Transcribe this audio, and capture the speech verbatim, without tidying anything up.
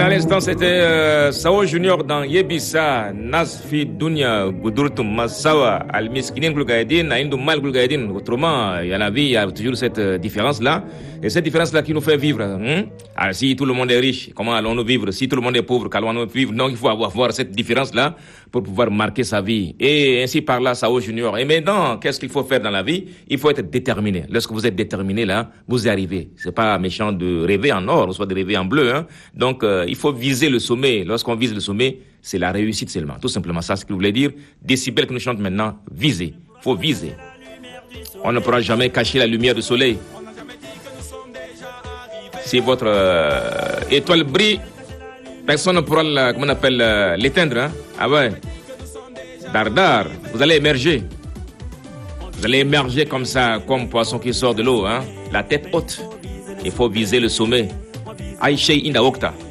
l'instant, c'était euh, Sao Junior dans Yebisa, Nasfi Dunya, Gudurtum, Massawa, Al-Miskinin Gulgaïdin, Aïndou Mal Gulgaïdin. Autrement, il y en a, il y a toujours cette euh, différence-là. Et cette différence-là qui nous fait vivre. Hein? Alors, si tout le monde est riche, comment allons-nous vivre? Si tout le monde est pauvre, qu'allons-nous vivre? Donc, il faut avoir, avoir cette différence-là pour pouvoir marquer sa vie. Et ainsi par là, Sao Junior. Et maintenant, qu'est-ce qu'il faut faire dans la vie? Il faut être déterminé. Lorsque vous êtes déterminé, là, vous y arrivez. C'est pas méchant de rêver en or, soit de rêver en bleu. Hein? Donc, euh, il faut viser le sommet. Lorsqu'on vise le sommet, c'est la réussite seulement. Tout simplement, ça, ce qu'il voulait dire. Décibel que nous chantons maintenant, viser. Il faut viser. On ne pourra jamais cacher la lumière du soleil. Si votre euh, étoile brille, personne ne pourra la, comment on appelle, euh, l'éteindre. Hein? Ah ouais. Dardar, vous allez émerger. Vous allez émerger comme ça, comme poisson qui sort de l'eau. Hein? La tête haute. Il faut viser le sommet. Aïché Inda Okta.